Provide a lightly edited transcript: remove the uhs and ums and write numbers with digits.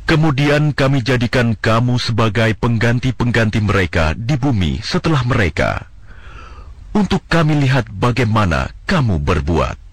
Kemudian kami jadikan kamu sebagai pengganti-pengganti mereka di bumi setelah mereka, untuk kami lihat bagaimana kamu berbuat.